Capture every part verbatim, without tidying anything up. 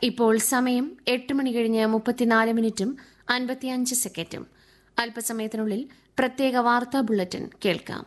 ഇപ്പോൾ സമയം എട്ട് മണി കഴിഞ്ഞ് മുപ്പത്തിനാല് മിനിറ്റും അൻപത്തിയഞ്ച് സെക്കൻഡും. അല്പസമയത്തിനുള്ളിൽ പ്രത്യേക വാർത്താ ബുള്ളറ്റിൻ കേൾക്കാം.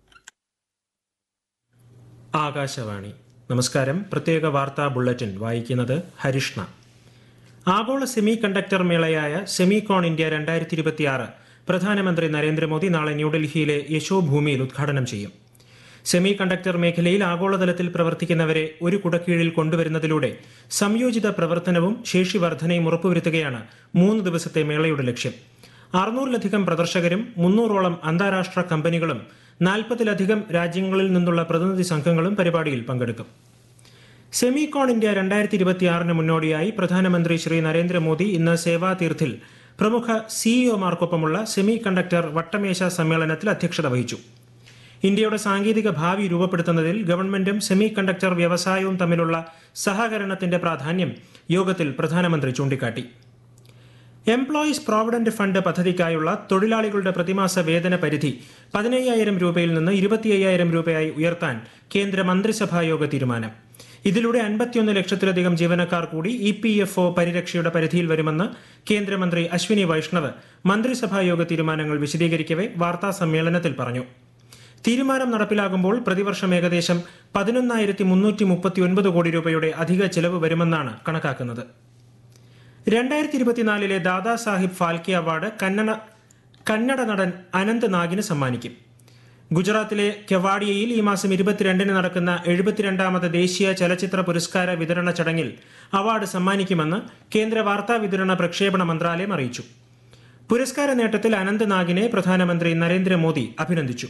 ആകാശവാണി. നമസ്കാരം. പ്രത്യേക വാർത്താ ബുള്ളറ്റിൻ വായിക്കുന്നത് ഹരിഷ്ണ. ആഗോള സെമി കണ്ടക്ടർ മേളയായ സെമികോൺ ഇന്ത്യ രണ്ടായിരത്തി ഇരുപത്തിയാറ് പ്രധാനമന്ത്രി നരേന്ദ്രമോദി നാളെ ന്യൂഡൽഹിയിലെ യശോഭൂമിയിൽ ഉദ്ഘാടനം ചെയ്യും. സെമി കണ്ടക്ടർ മേഖലയിൽ ആഗോളതലത്തിൽ പ്രവർത്തിക്കുന്നവരെ ഒരു കുടക്കീഴിൽ കൊണ്ടുവരുന്നതിലൂടെ സംയോജിത പ്രവർത്തനവും ശേഷി വർധനയും ഉറപ്പുവരുത്തുകയാണ് മൂന്ന് ദിവസത്തെ മേളയുടെ ലക്ഷ്യം. അറുന്നൂറിലധികം പ്രദർശകരും മുന്നൂറോളം അന്താരാഷ്ട്ര കമ്പനികളും നാൽപ്പതിലധികം രാജ്യങ്ങളിൽ നിന്നുള്ള പ്രതിനിധി സംഘങ്ങളും പരിപാടിയിൽ പങ്കെടുക്കും. സെമികോൺ ഇന്ത്യ രണ്ടായിരത്തി ഇരുപത്തിയാറിന് മുന്നോടിയായി പ്രധാനമന്ത്രി ശ്രീ നരേന്ദ്രമോദി ഇന്ന് സേവാതീർത്ഥിൽ പ്രമുഖ സിഇഒമാർക്കൊപ്പമുള്ള സെമി കണ്ടക്ടർ വട്ടമേശ സമ്മേളനത്തിൽ അധ്യക്ഷത വഹിച്ചു. ഇന്ത്യയുടെ സാങ്കേതിക ഭാവി രൂപപ്പെടുത്തുന്നതിൽ ഗവൺമെന്റും സെമി കണ്ടക്ടർ വ്യവസായവും തമ്മിലുള്ള സഹകരണത്തിന്റെ പ്രാധാന്യം യോഗത്തിൽ പ്രധാനമന്ത്രി ചൂണ്ടിക്കാട്ടി. എംപ്ലോയീസ് പ്രോവിഡന്റ് ഫണ്ട് പദ്ധതിക്കായുള്ള തൊഴിലാളികളുടെ പ്രതിമാസ വേതന പരിധി പതിനയ്യായിരം രൂപയിൽ നിന്ന് ഇരുപത്തി അയ്യായിരം രൂപയായി ഉയർത്താൻ കേന്ദ്ര മന്ത്രിസഭായോഗ തീരുമാനം. ഇതിലൂടെ അൻപത്തിയൊന്ന് ലക്ഷത്തിലധികം ജീവനക്കാർ കൂടി ഇ പി എഫ് ഒ പരിരക്ഷയുടെ പരിധിയിൽ വരുമെന്ന് കേന്ദ്രമന്ത്രി അശ്വിനി വൈഷ്ണവ് മന്ത്രിസഭായോഗ തീരുമാനങ്ങൾ വിശദീകരിക്കവെ വാർത്താ സമ്മേളനത്തിൽ പറഞ്ഞു. തീരുമാനം നടപ്പിലാകുമ്പോൾ പ്രതിവർഷം ഏകദേശം പതിനൊന്നായിരത്തി മുന്നൂറ്റി മുപ്പത്തി ഒൻപത് കോടി രൂപയുടെ അധിക ചെലവ് വരുമെന്നാണ് കണക്കാക്കുന്നത്. രണ്ടായിരത്തി ഇരുപത്തിനാലിലെ ദാദാ സാഹിബ് ഫാൽക്കെ അവാർഡ് കന്നഡ കന്നഡ നടൻ അനന്ത് നാഗിന് സമ്മാനിക്കും. ഗുജറാത്തിലെ കെവാഡിയയിൽ ഈ മാസം ഇരുപത്തിരണ്ടിന് നടക്കുന്ന എഴുപത്തിരണ്ടാമത് ദേശീയ ചലച്ചിത്ര പുരസ്കാര വിതരണ ചടങ്ങിൽ അവാർഡ് സമ്മാനിക്കുമെന്ന് കേന്ദ്ര വാർത്താ വിതരണ പ്രക്ഷേപണ മന്ത്രാലയം അറിയിച്ചു. പുരസ്കാര നേട്ടത്തിൽ അനന്ത് നാഗിനെ പ്രധാനമന്ത്രി നരേന്ദ്രമോദി അഭിനന്ദിച്ചു.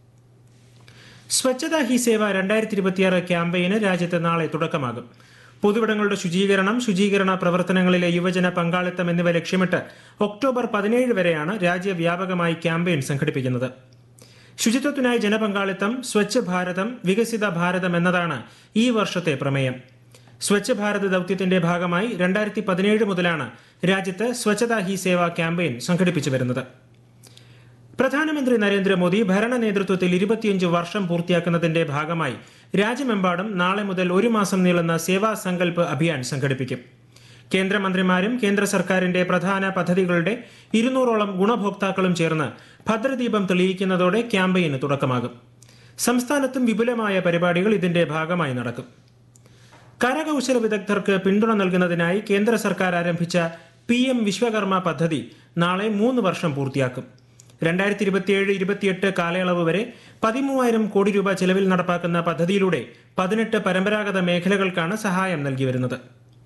സ്വച്ഛതാ ഹി സേവ രണ്ടായിരത്തി ഇരുപത്തിയാറ് ക്യാമ്പയിന് രാജ്യത്ത് നാളെ തുടക്കമാകും. പൊതുവിടങ്ങളുടെ ശുചീകരണം, ശുചീകരണ പ്രവർത്തനങ്ങളിലെ യുവജന പങ്കാളിത്തം എന്നിവ ലക്ഷ്യമിട്ട് ഒക്ടോബർ പതിനേഴ് വരെയാണ് രാജ്യവ്യാപകമായി ക്യാമ്പയിൻ സംഘടിപ്പിക്കുന്നത്. ശുചിത്വത്തിനായി ജനപങ്കാളിത്തം, സ്വച്ഛ് ഭാരതം, വികസിത ഭാരതം എന്നതാണ് ഈ വർഷത്തെ പ്രമേയം. സ്വച്ഛ് ഭാരത് ദൌത്യത്തിന്റെ ഭാഗമായി രണ്ടായിരത്തി പതിനേഴ് മുതലാണ് രാജ്യത്ത് സ്വച്ഛതാ ഹി സേവ ക്യാമ്പയിൻ സംഘടിപ്പിച്ചു വരുന്നത്. പ്രധാനമന്ത്രി നരേന്ദ്രമോദി ഭരണ നേതൃത്വത്തിൽ ഇരുപത്തിയഞ്ച് വർഷം പൂർത്തിയാക്കുന്നതിന്റെ ഭാഗമായി രാജ്യമെമ്പാടും നാളെ മുതൽ ഒരു മാസം നീളുന്ന സേവാ സങ്കല്പ് അഭിയാൻ സംഘടിപ്പിക്കും. കേന്ദ്രമന്ത്രിമാരും കേന്ദ്ര സർക്കാരിന്റെ പ്രധാന പദ്ധതികളുടെ ഇരുന്നൂറോളം ഗുണഭോക്താക്കളും ചേർന്ന് ഭദ്രദീപം തെളിയിക്കുന്നതോടെ ക്യാമ്പയിന് തുടക്കമാകും. സംസ്ഥാനത്തും വിപുലമായ പരിപാടികൾ ഇതിന്റെ ഭാഗമായി നടക്കും. കരകൌശല വിദഗ്ധർക്ക് പിന്തുണ നൽകുന്നതിനായി കേന്ദ്ര സർക്കാർ ആരംഭിച്ച പി എം വിശ്വകർമ്മ പദ്ധതി നാളെ മൂന്ന് വർഷം പൂർത്തിയാക്കും. രണ്ടായിരത്തി ഇരുപത്തിയേഴ് ഇരുപത്തിയെട്ട് കാലയളവ് വരെ പതിമൂവായിരം കോടി രൂപ ചെലവിൽ നടപ്പാക്കുന്ന പദ്ധതിയിലൂടെ പതിനെട്ട് പരമ്പരാഗത മേഖലകൾക്കാണ് സഹായം നൽകി വരുന്നത്.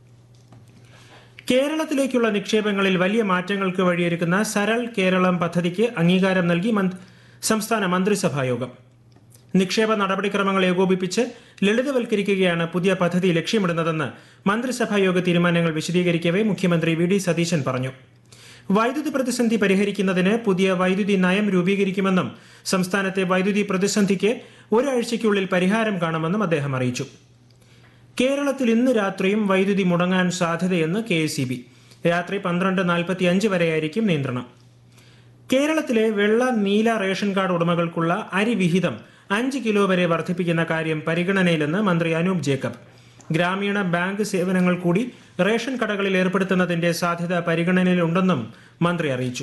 കേരളത്തിലേക്കുള്ള നിക്ഷേപങ്ങളിൽ വലിയ മാറ്റങ്ങൾക്ക് വഴിയൊരുക്കുന്ന സരൾ കേരളം പദ്ധതിക്ക് അംഗീകാരം നൽകി സംസ്ഥാന മന്ത്രിസഭായോഗം. നിക്ഷേപ നടപടിക്രമങ്ങൾ ഏകോപിപ്പിച്ച് ലളിതവൽക്കരിക്കുകയാണ് പുതിയ പദ്ധതി ലക്ഷ്യമിടുന്നതെന്ന് മന്ത്രിസഭായോഗ തീരുമാനങ്ങൾ വിശദീകരിക്കവെ മുഖ്യമന്ത്രി വി ഡി സതീശൻ പറഞ്ഞു. വൈദ്യുതി പ്രതിസന്ധി പരിഹരിക്കുന്നതിന് പുതിയ വൈദ്യുതി നയം രൂപീകരിക്കുമെന്നും സംസ്ഥാനത്തെ വൈദ്യുതി പ്രതിസന്ധിക്ക് ഒരാഴ്ചയ്ക്കുള്ളിൽ പരിഹാരം കാണുമെന്നും അദ്ദേഹം അറിയിച്ചു. കേരളത്തിൽ ഇന്ന് രാത്രിയും വൈദ്യുതി മുടങ്ങാൻ സാധ്യതയെന്ന് കെ എസ് ഇ ബി. രാത്രി പന്ത്രണ്ട് നാൽപ്പത്തി അഞ്ച് വരെയായിരിക്കും നിയന്ത്രണം. കേരളത്തിലെ വെള്ള നീല റേഷൻ കാർഡ് ഉടമകൾക്കുള്ള അരി വിഹിതം അഞ്ച് കിലോ വരെ വർദ്ധിപ്പിക്കുന്ന കാര്യം പരിഗണനയിലെന്ന് മന്ത്രി അനൂപ് ജേക്കബ്. ഗ്രാമീണ ബാങ്ക് സേവനങ്ങൾ കൂടി റേഷൻ കടകളിൽ ഏർപ്പെടുത്തുന്നതിന്റെ സാധ്യത പരിഗണനയിലുണ്ടെന്നും മന്ത്രി അറിയിച്ചു.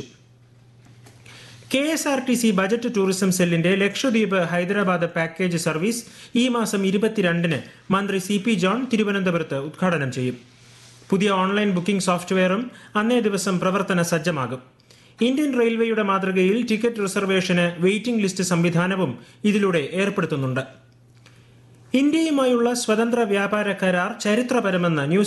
K S R T C budget tourism സെല്ലിന്റെ ലക്ഷദ്വീപ് ഹൈദരാബാദ് പാക്കേജ് സർവീസ് ഈ മാസം ഇരുപത്തിരണ്ടിന് മന്ത്രി സി പി ജോൺ തിരുവനന്തപുരത്ത് ഉദ്ഘാടനം ചെയ്യും. പുതിയ ഓൺലൈൻ ബുക്കിംഗ് സോഫ്റ്റ്വെയറും അന്നേ ദിവസം പ്രവർത്തന സജ്ജമാകും. ഇന്ത്യൻ റെയിൽവേയുടെ മാതൃകയിൽ ടിക്കറ്റ് റിസർവേഷന് വെയിറ്റിംഗ് ലിസ്റ്റ് സംവിധാനവും ഇതിലൂടെ ഏർപ്പെടുത്തുന്നുണ്ട്. ഇന്ത്യയുമായുള്ള സ്വതന്ത്ര വ്യാപാര കരാർ ചരിത്രപരമെന്ന് ന്യൂസ്